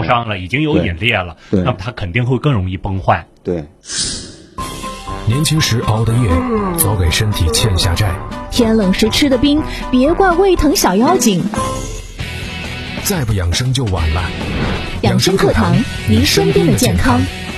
上了，已经有隐裂了，那么它肯定会更容易崩坏。 对。 年轻时熬的夜，早给身体欠下债。 天冷时吃的冰，别怪胃疼小妖精。 再不养生就晚了。 养生课堂，您身边的健康。